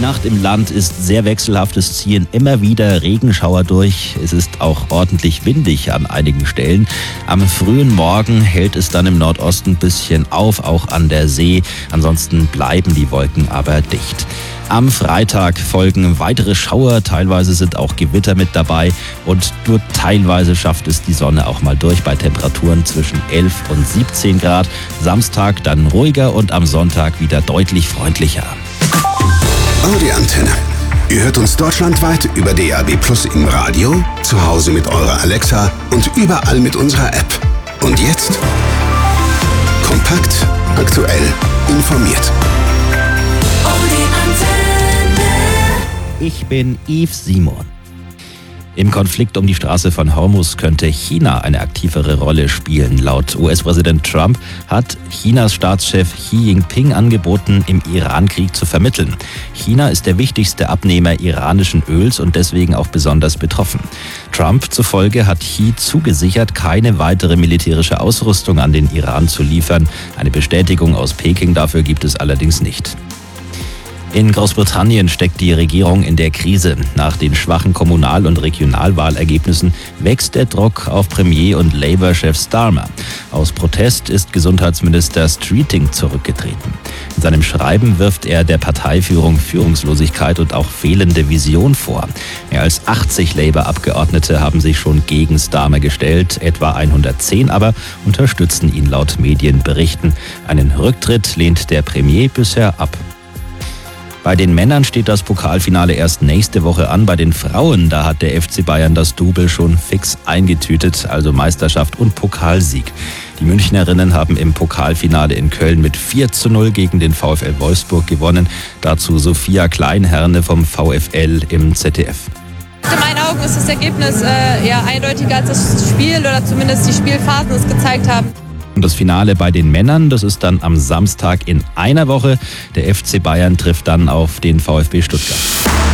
Die Nacht im Land ist sehr wechselhaft, es ziehen immer wieder Regenschauer durch. Es ist auch ordentlich windig an einigen Stellen. Am frühen Morgen hält es dann im Nordosten ein bisschen auf, auch an der See. Ansonsten bleiben die Wolken aber dicht. Am Freitag folgen weitere Schauer, teilweise sind auch Gewitter mit dabei und nur teilweise schafft es die Sonne auch mal durch bei Temperaturen zwischen 11 und 17 Grad. Samstag dann ruhiger und am Sonntag wieder deutlich freundlicher. Eure Antenne. Ihr hört uns deutschlandweit über DAB+ im Radio, zu Hause mit eurer Alexa und überall mit unserer App. Und jetzt kompakt, aktuell, informiert. Ich bin Yves Simon. Im Konflikt um die Straße von Hormuz könnte China eine aktivere Rolle spielen. Laut US-Präsident Trump hat Chinas Staatschef Xi Jinping angeboten, im Iran-Krieg zu vermitteln. China ist der wichtigste Abnehmer iranischen Öls und deswegen auch besonders betroffen. Trump zufolge hat Xi zugesichert, keine weitere militärische Ausrüstung an den Iran zu liefern. Eine Bestätigung aus Peking dafür gibt es allerdings nicht. In Großbritannien steckt die Regierung in der Krise. Nach den schwachen Kommunal- und Regionalwahlergebnissen wächst der Druck auf Premier- und Labour-Chef Starmer. Aus Protest ist Gesundheitsminister Streeting zurückgetreten. In seinem Schreiben wirft er der Parteiführung Führungslosigkeit und auch fehlende Vision vor. Mehr als 80 Labour-Abgeordnete haben sich schon gegen Starmer gestellt, etwa 110 aber unterstützen ihn laut Medienberichten. Einen Rücktritt lehnt der Premier bisher ab. Bei den Männern steht das Pokalfinale erst nächste Woche an. Bei den Frauen, da hat der FC Bayern das Double schon fix eingetütet, also Meisterschaft und Pokalsieg. Die Münchnerinnen haben im Pokalfinale in Köln mit 4:0 gegen den VfL Wolfsburg gewonnen. Dazu Sophia Kleinherne vom VfL im ZDF. In meinen Augen ist das Ergebnis eindeutiger als das Spiel oder zumindest die Spielphasen es gezeigt haben. Und das Finale bei den Männern, das ist dann am Samstag in einer Woche. Der FC Bayern trifft dann auf den VfB Stuttgart.